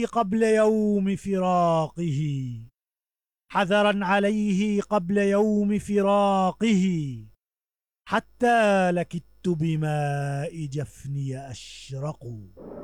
قبل يوم فراقه، حذرا عليه قبل يوم فراقه، حتى لكدت بماء جفني أشرق.